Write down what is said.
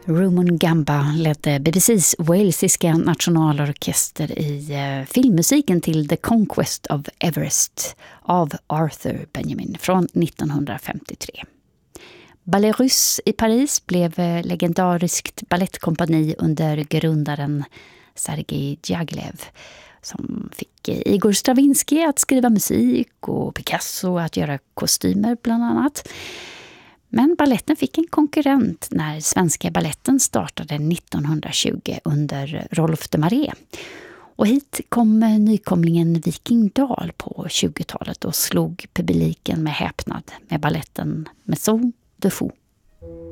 Rumon Gamba ledde BBC:s walesiska nationalorkester i filmmusiken till The Conquest of Everest av Arthur Benjamin från 1953. Ballet Russe i Paris blev legendariskt ballettkompani under grundaren Sergej Diaghilev, som fick Igor Stravinsky att skriva musik och Picasso att göra kostymer bland annat. Men balletten fick en konkurrent när svenska balletten startade 1920 under Rolf de Maré. Och hit kom nykomlingen Viking Dahl på 20-talet och slog publiken med häpnad med balletten Maison de Fou.